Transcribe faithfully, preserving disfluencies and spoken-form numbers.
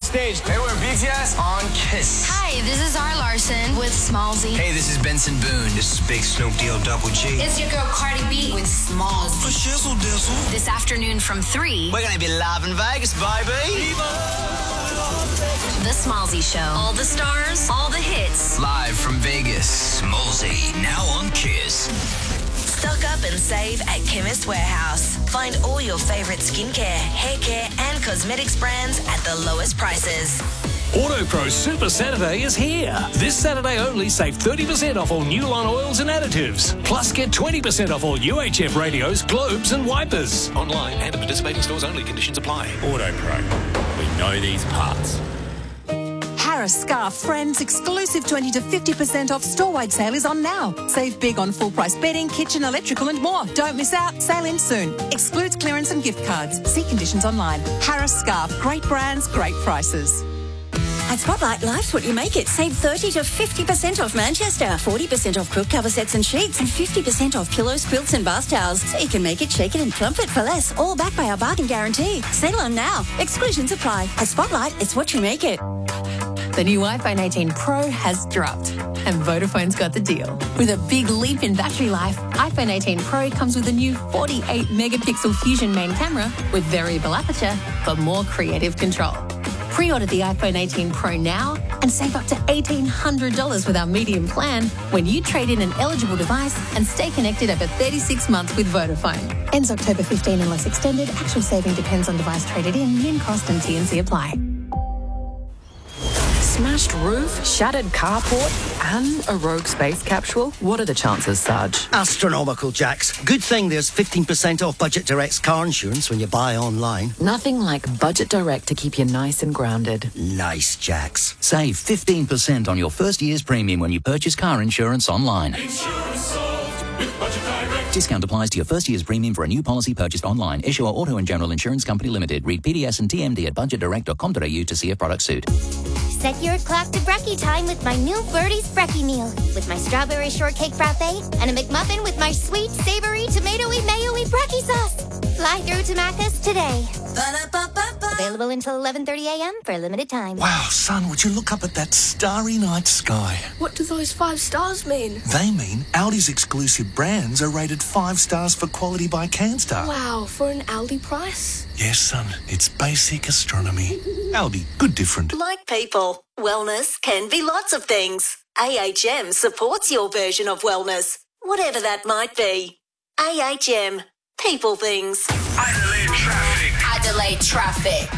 stage. Hey, we're B T S on Kiss. Hi, this is Zara Larson with Smallzy. Hey, this is Benson Boone. This is Big Snoop D O Double G. It's your girl Cardi B with Smallzy. For shizzle dizzle. This afternoon from three. We're going to be live in Vegas, baby. The Smallzy Show. All the stars, all the hits. Live from Vegas, Smallzy, now on Kiss. Stock up and save at Chemist Warehouse. Find all your favourite skincare, hair care and cosmetics brands at the lowest prices. AutoPro Super Saturday is here. This Saturday only, save thirty percent off all new line oils and additives. Plus, get twenty percent off all U H F radios, globes and wipers. Online and at participating stores only. Conditions apply. AutoPro. We know these parts. Harris Scarf Friends exclusive twenty to fifty percent off store-wide sale is on now. Save big on full-price bedding, kitchen, electrical and more. Don't miss out. Sale ends soon. Excludes clearance and gift cards. See conditions online. Harris Scarf. Great brands, great prices. At Spotlight, life's what you make it. Save thirty to fifty percent off Manchester, forty percent off quilt cover sets and sheets, and fifty percent off pillows, quilts and bath towels. So you can make it, shake it and plump it for less. All backed by our bargain guarantee. Sale on now. Exclusions apply. At Spotlight, it's what you make it. The new iPhone eighteen Pro has dropped, and Vodafone's got the deal. With a big leap in battery life, iPhone eighteen Pro comes with a new forty-eight megapixel Fusion main camera with variable aperture for more creative control. Pre-order the iPhone eighteen Pro now and save up to eighteen hundred dollars with our medium plan when you trade in an eligible device and stay connected over thirty-six months with Vodafone. Ends October fifteenth unless extended. Actual saving depends on device traded in. Min cost and T and C apply. Smashed roof, shattered carport, and a rogue space capsule? What are the chances, Sarge? Astronomical, Jax. Good thing there's fifteen percent off Budget Direct's car insurance when you buy online. Nothing like Budget Direct to keep you nice and grounded. Nice, Jax. Save fifteen percent on your first year's premium when you purchase car insurance online. Insurance solved with Budget Direct. Discount applies to your first year's premium for a new policy purchased online. Issuer Auto and General Insurance Company Limited. Read P D S and T M D at budget direct dot com dot a u to see if products suit. Set your clock to brekkie time with my new Birdie's Brekkie meal. With my strawberry shortcake frappe and a McMuffin with my sweet, savory, tomatoey, mayo-y brekkie sauce. Fly through to Macca's today. Ba-da-ba-ba-ba. Available until eleven thirty a.m. for a limited time. Wow, son, would you look up at that starry night sky? What do those five stars mean? They mean Aldi's exclusive brands are rated five stars for quality by CanStar. Wow, for an Aldi price? Yes, son, it's basic astronomy. Aldi, good different. Like people, wellness can be lots of things. A H M supports your version of wellness, whatever that might be. A H M, people things. Adelaide traffic. Adelaide traffic.